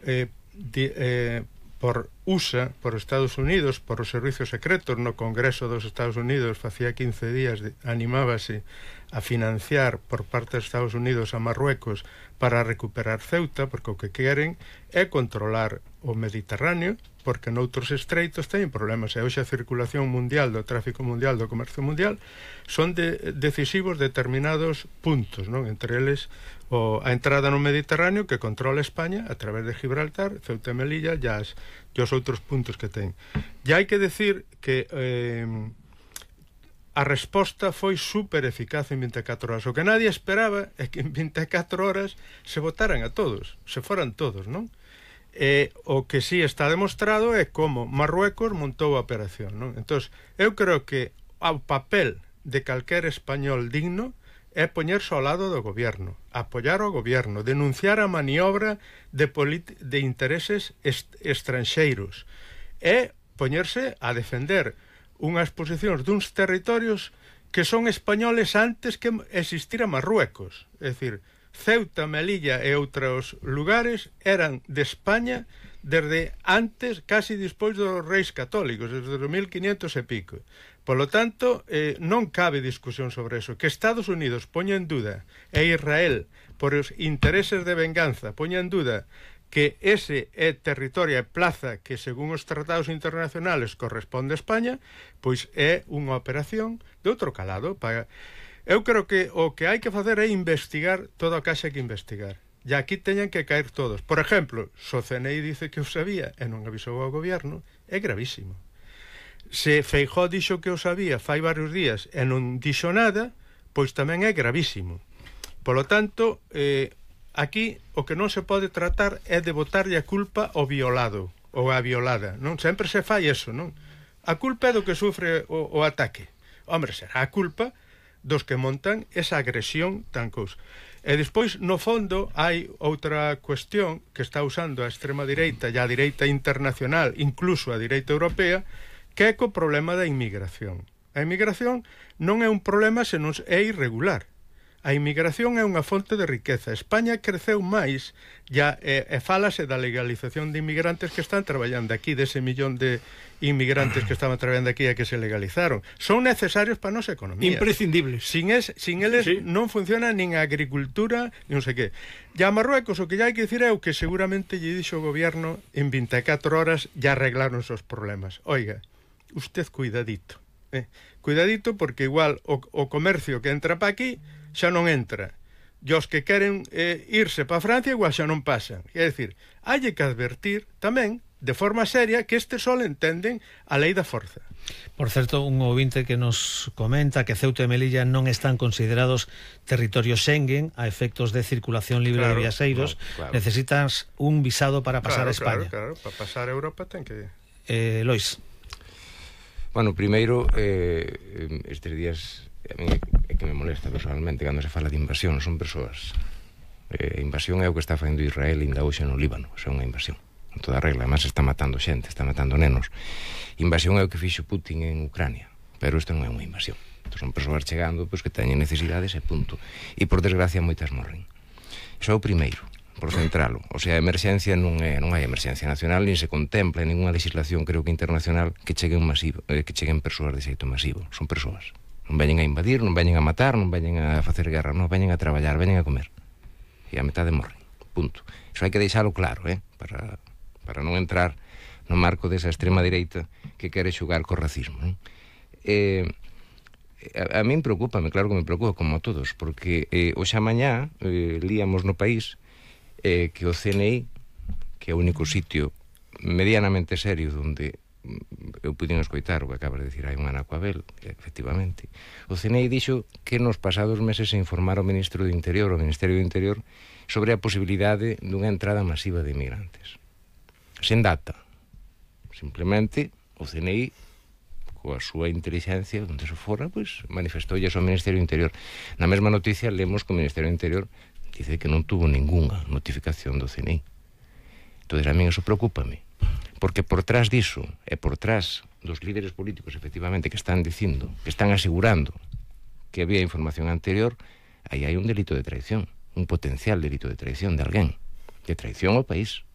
por USA, por Estados Unidos, por os servizos secretos no Congreso dos Estados Unidos, facía 15 días animábase a financiar por parte dos Estados Unidos a Marruecos para recuperar Ceuta, porque o que queren é controlar o Mediterráneo, porque noutros estreitos teñen problemas, e hoxe a circulación mundial do tráfico mundial, do comercio mundial, son decisivos determinados puntos, non? Entre eles a entrada no Mediterráneo que controla España a través de Gibraltar, Ceuta e Melilla e os outros puntos que ten. E hai que decir que a resposta foi super eficaz en 24 horas. O que nadie esperaba é que en 24 horas se votaran a todos, se foran todos, non? O que sí está demostrado é como Marruecos montou a operación, non? Entón, eu creo que o papel de calquer español digno é poñerse ao lado do goberno, apoiar o goberno, denunciar a maniobra de intereses estranxeiros e poñerse a defender unhas posicións duns territorios que son españoles antes que existira Marruecos. É dicir, Ceuta, Melilla e outros lugares eran de España desde antes, casi despois dos reis católicos, desde os 1500 e pico. Polo tanto, non cabe discusión sobre eso. Que Estados Unidos poña en duda e Israel, por os intereses de venganza, poña en duda que ese é territorio e plaza que, según os tratados internacionales, corresponde a España, pois é unha operación de outro calado. Eu creo que o que hai que facer é investigar todo o que haxa que investigar. E aquí teñan que caer todos. Por exemplo, se o CNI dice que o sabía e non avisou ao goberno, é gravísimo. Se Feijóo dixo que o sabía fai varios días e non dixo nada, pois tamén é gravísimo. Polo tanto, aquí o que non se pode tratar é de botarlle a culpa ao violado ou á violada, non? Sempre se fai eso, non? A culpa é do que sufre o ataque. Hombre, será a culpa dos que montan esa agresión tan cousa. E despois, no fondo, hai outra cuestión que está usando a extrema direita e a direita internacional, incluso a direita europea, que é co problema da inmigración. A inmigración non é un problema senón é irregular. A inmigración é unha fonte de riqueza. España creceu máis e fálase da legalización de inmigrantes que están traballando aquí, dese millón de inmigrantes que estaban traballando aquí e que se legalizaron. Son necesarios para a nosa economía. Imprescindibles. Sin eles sí, non funciona nin a agricultura, nin non sei que. E a Marruecos o que hai que dicir é o que seguramente lle dixo o goberno en 24 horas ya arreglaron os problemas. Oiga, usted cuidadito. Cuidadito porque igual o comercio que entra para aquí xa non entra. E os que queren irse para Francia igual xa non pasan. É dicir, hai que advertir tamén de forma seria que este só entenden a lei da forza. Por certo, un ouvinte que nos comenta que Ceuta e Melilla non están considerados territorios Schengen a efectos de circulación libre de viaxeiros. Claro. Necesitas un visado para pasar a España. Claro, para pasar a Europa ten que... Lois. Bueno, primeiro, estes días a mí é que me molesta personalmente cando se fala de invasión, son persoas. Invasión é o que está facendo Israel ainda hoxe no Líbano, é unha invasión en toda regla, además está matando xente, está matando nenos. Invasión é o que fixo Putin en Ucrania, pero isto non é unha invasión. Isto son persoas chegando pois, que teñen necesidades e punto, e por desgracia moitas morren. Iso é o primeiro, por centralo. O sea, a emerxencia non hai emerxencia nacional, nin se contempla en ninguna legislación, creo que internacional, que cheguen persoas de xeito masivo. Son persoas. Non veñen a invadir, non veñen a matar, non veñen a facer guerra, non veñen a traballar, veñen a comer. E a metade morren. Punto. Iso hai que deixalo claro, para non entrar no marco desa extrema direita que quere xogar co racismo. A min preocúpame, claro que me preocupa, como a todos, porque hoxe a mañá líamos no país que o CNI, que é o único sitio medianamente serio onde eu puiden escoitar o que acaba de dicir hai un ano Coabel, efectivamente, o CNI dixo que nos pasados meses se informara o Ministerio do Interior sobre a posibilidade dunha entrada masiva de inmigrantes. Sen data. Simplemente o CNI, coa súa inteligencia, onde se fora, pois, manifestoulle ao Ministerio do Interior. Na mesma noticia lemos que o Ministerio do Interior dice que non tuvo ninguna notificación do CNI. Entón, a mí eso preocúpame. Porque por trás diso e por trás dos líderes políticos efectivamente que están dicindo, que están asegurando que había información anterior, aí hai un delito de traición, un potencial delito de traición de alguén, de traición ao país.